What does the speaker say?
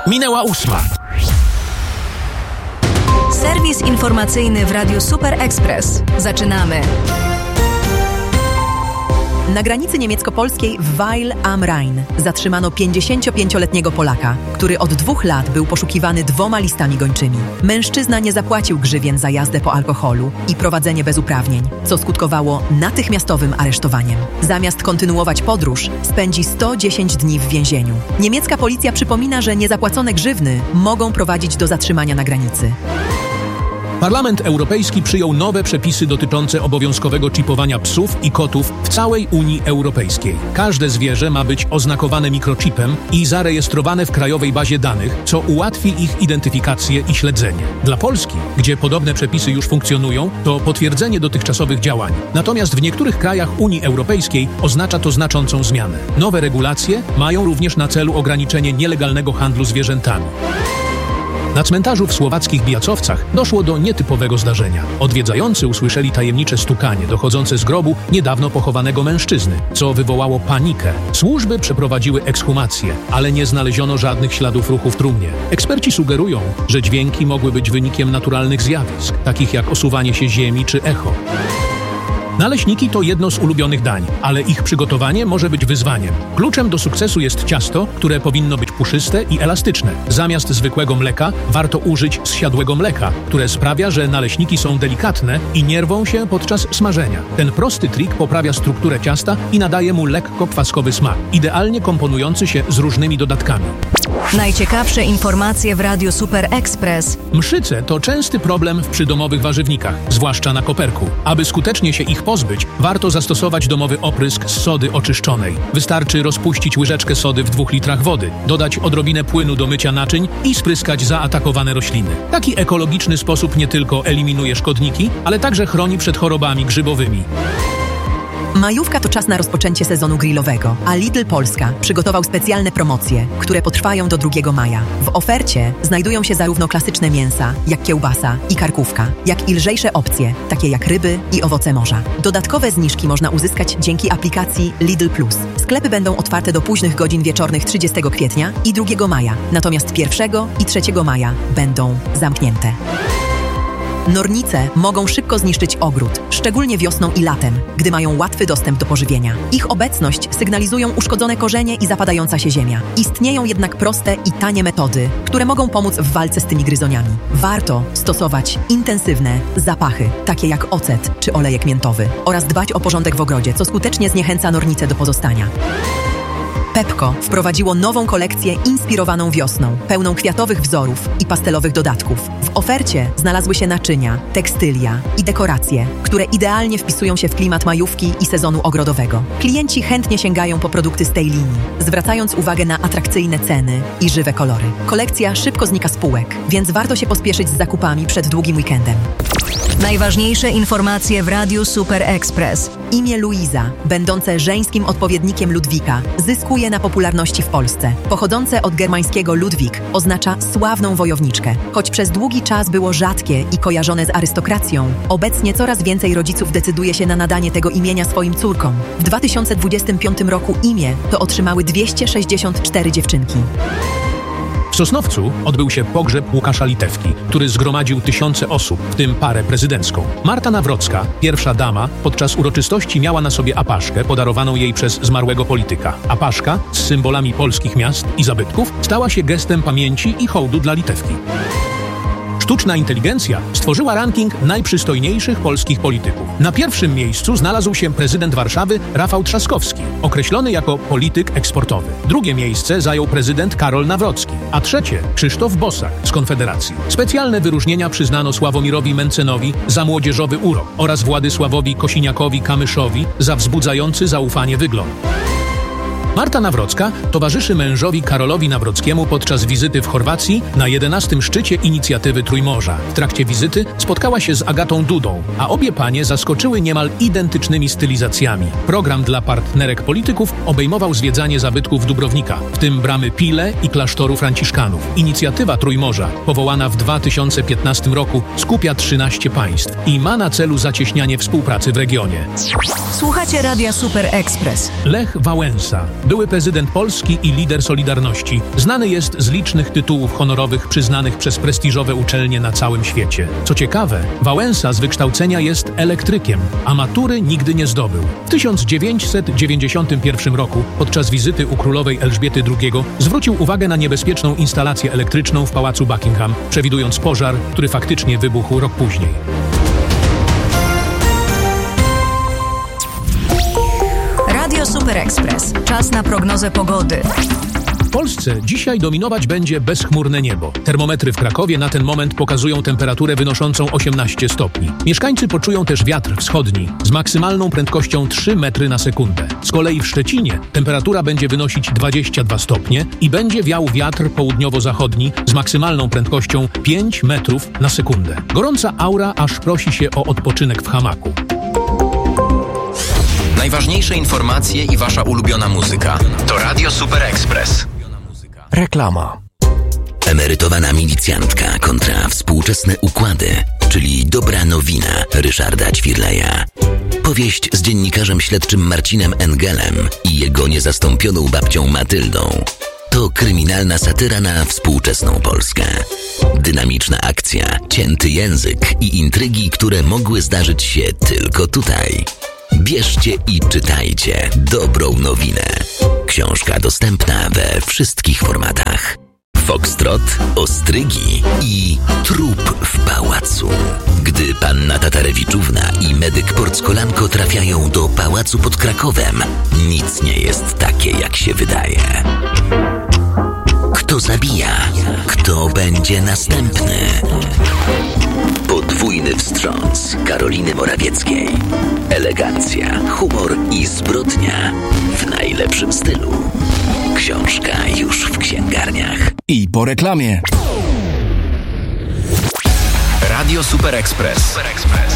Minęła 8. Serwis informacyjny w Radiu Super Express. Zaczynamy. Na granicy niemiecko-polskiej w Weil am Rhein zatrzymano 55-letniego Polaka, który od 2 lat był poszukiwany 2 listami gończymi. Mężczyzna nie zapłacił grzywien za jazdę po alkoholu i prowadzenie bez uprawnień, co skutkowało natychmiastowym aresztowaniem. Zamiast kontynuować podróż, spędzi 110 dni w więzieniu. Niemiecka policja przypomina, że niezapłacone grzywny mogą prowadzić do zatrzymania na granicy. Parlament Europejski przyjął nowe przepisy dotyczące obowiązkowego czipowania psów i kotów w całej Unii Europejskiej. Każde zwierzę ma być oznakowane mikrochipem i zarejestrowane w krajowej bazie danych, co ułatwi ich identyfikację i śledzenie. Dla Polski, gdzie podobne przepisy już funkcjonują, to potwierdzenie dotychczasowych działań. Natomiast w niektórych krajach Unii Europejskiej oznacza to znaczącą zmianę. Nowe regulacje mają również na celu ograniczenie nielegalnego handlu zwierzętami. Na cmentarzu w słowackich Bijacowcach doszło do nietypowego zdarzenia. Odwiedzający usłyszeli tajemnicze stukanie dochodzące z grobu niedawno pochowanego mężczyzny, co wywołało panikę. Służby przeprowadziły ekshumację, ale nie znaleziono żadnych śladów ruchu w trumnie. Eksperci sugerują, że dźwięki mogły być wynikiem naturalnych zjawisk, takich jak osuwanie się ziemi czy echo. Naleśniki to jedno z ulubionych dań, ale ich przygotowanie może być wyzwaniem. Kluczem do sukcesu jest ciasto, które powinno być puszyste i elastyczne. Zamiast zwykłego mleka warto użyć zsiadłego mleka, które sprawia, że naleśniki są delikatne i nie rwą się podczas smażenia. Ten prosty trik poprawia strukturę ciasta i nadaje mu lekko kwaskowy smak, idealnie komponujący się z różnymi dodatkami. Najciekawsze informacje w Radiu Super Express. Mszyce to częsty problem w przydomowych warzywnikach, zwłaszcza na koperku. Aby skutecznie się ich pozbyć, warto zastosować domowy oprysk z sody oczyszczonej. Wystarczy rozpuścić łyżeczkę sody w 2 litrach wody, dodać odrobinę płynu do mycia naczyń i spryskać zaatakowane rośliny. Taki ekologiczny sposób nie tylko eliminuje szkodniki, ale także chroni przed chorobami grzybowymi. Majówka to czas na rozpoczęcie sezonu grillowego, a Lidl Polska przygotował specjalne promocje, które potrwają do 2 maja. W ofercie znajdują się zarówno klasyczne mięsa, jak kiełbasa i karkówka, jak i lżejsze opcje, takie jak ryby i owoce morza. Dodatkowe zniżki można uzyskać dzięki aplikacji Lidl Plus. Sklepy będą otwarte do późnych godzin wieczornych 30 kwietnia i 2 maja, natomiast 1 i 3 maja będą zamknięte. Nornice mogą szybko zniszczyć ogród, szczególnie wiosną i latem, gdy mają łatwy dostęp do pożywienia. Ich obecność sygnalizują uszkodzone korzenie i zapadająca się ziemia. Istnieją jednak proste i tanie metody, które mogą pomóc w walce z tymi gryzoniami. Warto stosować intensywne zapachy, takie jak ocet czy olejek miętowy, oraz dbać o porządek w ogrodzie, co skutecznie zniechęca nornice do pozostania. Pepco wprowadziło nową kolekcję inspirowaną wiosną, pełną kwiatowych wzorów i pastelowych dodatków. W ofercie znalazły się naczynia, tekstylia i dekoracje, które idealnie wpisują się w klimat majówki i sezonu ogrodowego. Klienci chętnie sięgają po produkty z tej linii, zwracając uwagę na atrakcyjne ceny i żywe kolory. Kolekcja szybko znika z półek, więc warto się pospieszyć z zakupami przed długim weekendem. Najważniejsze informacje w Radiu Super Express. Imię Luiza, będące żeńskim odpowiednikiem Ludwika, zyskuje na popularności w Polsce. Pochodzące od germańskiego Ludwik oznacza sławną wojowniczkę. Choć przez długi czas było rzadkie i kojarzone z arystokracją, obecnie coraz więcej rodziców decyduje się na nadanie tego imienia swoim córkom. W 2025 roku imię to otrzymały 264 dziewczynki. W Sosnowcu odbył się pogrzeb Łukasza Litewki, który zgromadził tysiące osób, w tym parę prezydencką. Marta Nawrocka, pierwsza dama, podczas uroczystości miała na sobie apaszkę podarowaną jej przez zmarłego polityka. Apaszka z symbolami polskich miast i zabytków stała się gestem pamięci i hołdu dla Litewki. Sztuczna inteligencja stworzyła ranking najprzystojniejszych polskich polityków. Na pierwszym miejscu znalazł się prezydent Warszawy Rafał Trzaskowski, określony jako polityk eksportowy. Drugie miejsce zajął prezydent Karol Nawrocki, a trzecie Krzysztof Bosak z Konfederacji. Specjalne wyróżnienia przyznano Sławomirowi Mencenowi za młodzieżowy urok oraz Władysławowi Kosiniakowi-Kamyszowi za wzbudzający zaufanie wygląd. Marta Nawrocka towarzyszy mężowi Karolowi Nawrockiemu podczas wizyty w Chorwacji na 11. szczycie inicjatywy Trójmorza. W trakcie wizyty spotkała się z Agatą Dudą, a obie panie zaskoczyły niemal identycznymi stylizacjami. Program dla partnerek polityków obejmował zwiedzanie zabytków Dubrownika, w tym bramy Pile i klasztoru Franciszkanów. Inicjatywa Trójmorza, powołana w 2015 roku, skupia 13 państw i ma na celu zacieśnianie współpracy w regionie. Słuchacie Radia Super Express. Lech Wałęsa. były prezydent Polski i lider Solidarności. Znany jest z licznych tytułów honorowych przyznanych przez prestiżowe uczelnie na całym świecie. Co ciekawe, Wałęsa z wykształcenia jest elektrykiem, a matury nigdy nie zdobył. W 1991 roku, podczas wizyty u królowej Elżbiety II, zwrócił uwagę na niebezpieczną instalację elektryczną w pałacu Buckingham, przewidując pożar, który faktycznie wybuchł rok później. Radio Super Express. Czas na prognozę pogody. W Polsce dzisiaj dominować będzie bezchmurne niebo. Termometry w Krakowie na ten moment pokazują temperaturę wynoszącą 18 stopni. Mieszkańcy poczują też wiatr wschodni z maksymalną prędkością 3 metry na sekundę. Z kolei w Szczecinie temperatura będzie wynosić 22 stopnie i będzie wiał wiatr południowo-zachodni z maksymalną prędkością 5 metrów na sekundę. Gorąca aura aż prosi się o odpoczynek w hamaku. Najważniejsze informacje i wasza ulubiona muzyka to Radio Super Express. Reklama. Emerytowana milicjantka kontra współczesne układy, czyli dobra nowina Ryszarda Ćwirleja. Powieść z dziennikarzem śledczym Marcinem Engelem i jego niezastąpioną babcią Matyldą. To kryminalna satyra na współczesną Polskę. Dynamiczna akcja, cięty język i intrygi, które mogły zdarzyć się tylko tutaj. Bierzcie i czytajcie dobrą nowinę. Książka dostępna we wszystkich formatach. Foxtrot, ostrygi i trup w pałacu. Gdy panna Tatarewiczówna i medyk Porckolanko trafiają do pałacu pod Krakowem, nic nie jest takie, jak się wydaje. Kto zabija? Kto będzie następny? Podwójny wstrząs Karoliny Morawieckiej. Elegancja, humor i zbrodnia w najlepszym stylu. Książka już w księgarniach. I po reklamie. Radio Super Express.